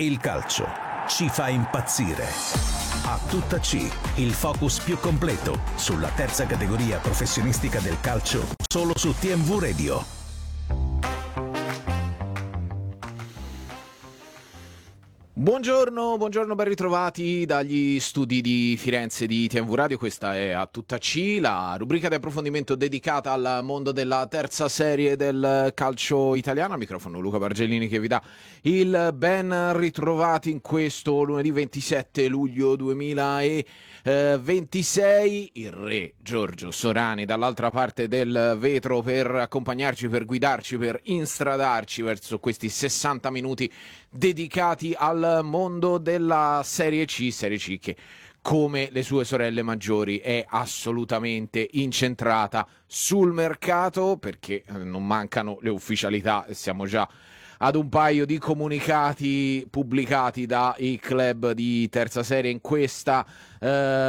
Il calcio ci fa impazzire. A tutta C, il focus più completo sulla terza categoria professionistica del calcio, solo su TMV Radio. Buongiorno, ben ritrovati dagli studi di Firenze di TMV Radio. Questa è A Tutta C, la rubrica di approfondimento dedicata al mondo della terza serie del calcio italiano. Al microfono Luca Bargellini che vi dà il ben ritrovati in questo lunedì 27 luglio 2026. Il re Giorgio Sorani dall'altra parte del vetro per accompagnarci, per guidarci, per instradarci verso questi 60 minuti dedicati al mondo della Serie C che, come le sue sorelle maggiori, è assolutamente incentrata sul mercato, perché non mancano le ufficialità e siamo già ad un paio di comunicati pubblicati dai club di terza serie in questa